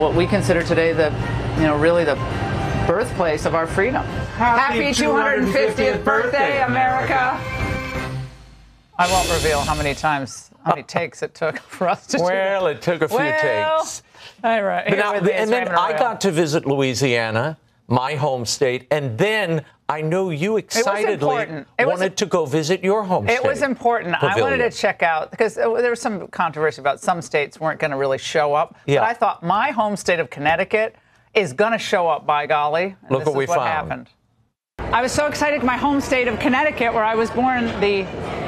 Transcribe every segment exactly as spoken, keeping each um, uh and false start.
What we consider today the, you know, really the birthplace of our freedom. Happy, Happy two hundred fiftieth birthday, America. I won't reveal how many times, how many takes it took for us to well, do Well, it took a few well, takes. All right. Now, and then I got to visit Louisiana, my home state, and then I know you excitedly wanted was, to go visit your home it state. It was important. Pavilion. I wanted to check out, because there was some controversy about some states weren't going to really show up. Yeah. But I thought my home state of Connecticut is going to show up, by golly. And Look this what we is what found. happened. I was so excited. My home state of Connecticut, where I was born, the...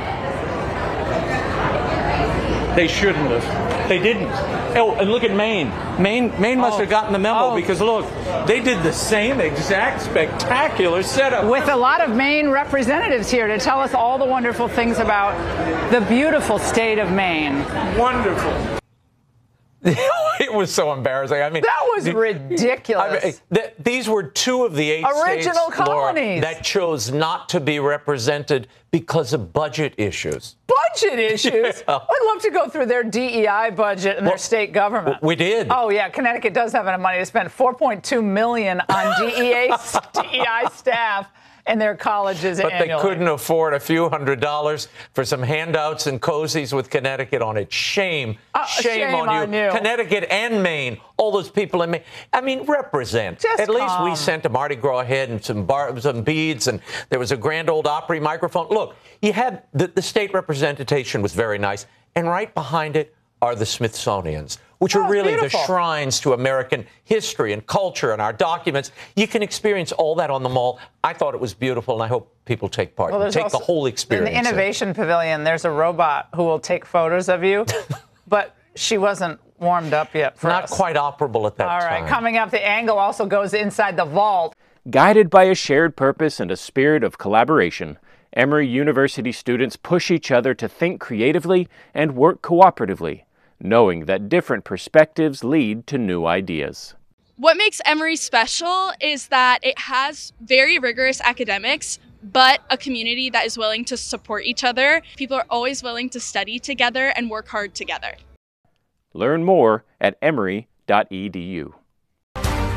They shouldn't have. They didn't. Oh, and look at Maine. Maine, Maine must oh. have gotten the memo oh. because, look, they did the same exact spectacular setup. With a lot of Maine representatives here to tell us all the wonderful things about the beautiful state of Maine. Wonderful. It was so embarrassing. I mean, that was ridiculous. I mean, th these were two of the eight original states, colonies Laura, that chose not to be represented because of budget issues. Budget issues? Yeah. I'd love to go through their D E I budget and well, their state government. We did. Oh yeah, Connecticut does have enough money to spend four point two million dollars on D E A, D E I staff and their colleges but annually. But they couldn't afford a few hundred dollars for some handouts and cozies with Connecticut on it. Shame. Uh, shame, shame on, on you. you. Connecticut and Maine, all those people in Maine. I mean, represent. Just At least calm. we sent a Mardi Gras head and some, bar, some beads, and there was a Grand Ole Opry microphone. Look, you had the, the state representation was very nice, and right behind it are the Smithsonians, which oh, are really beautiful. the shrines to American history and culture and our documents. You can experience all that on the mall. I thought it was beautiful, and I hope people take part. Well, take the whole experience. In the Innovation in. Pavilion, there's a robot who will take photos of you, but she wasn't warmed up yet for Not us. quite operable at that all time. All right, coming up, the angle also goes inside the vault. Guided by a shared purpose and a spirit of collaboration, Emory University students push each other to think creatively and work cooperatively, knowing that different perspectives lead to new ideas. What makes Emory special is that it has very rigorous academics, but a community that is willing to support each other. People are always willing to study together and work hard together. Learn more at emory dot e d u.